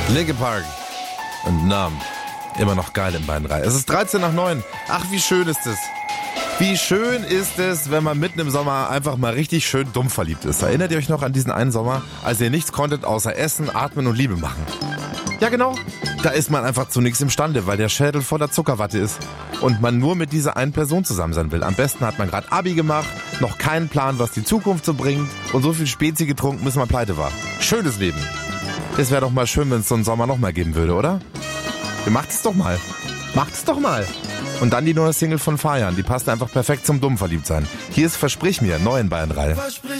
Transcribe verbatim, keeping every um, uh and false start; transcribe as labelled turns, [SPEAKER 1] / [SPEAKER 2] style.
[SPEAKER 1] Linkin Park und Numb. Immer noch geil in Bayern drei. Es ist dreizehn nach neun. Ach, wie schön ist es. Wie schön ist es, wenn man mitten im Sommer einfach mal richtig schön dumm verliebt ist. Erinnert ihr euch noch an diesen einen Sommer, als ihr nichts konntet außer essen, atmen und Liebe machen? Ja genau, da ist man einfach zu nichts imstande, weil der Schädel voller Zuckerwatte ist und man nur mit dieser einen Person zusammen sein will. Am besten hat man gerade Abi gemacht, noch keinen Plan, was die Zukunft so bringt und so viel Spezi getrunken, bis man pleite war. Schönes Leben. Es wäre doch mal schön, wenn es so einen Sommer noch mal geben würde, oder? Ihr macht es doch mal. Macht es doch mal. Und dann die neue Single von Fajan, die passt einfach perfekt zum dumm verliebt sein. Hier ist Versprich mir, neu in Bayern drei.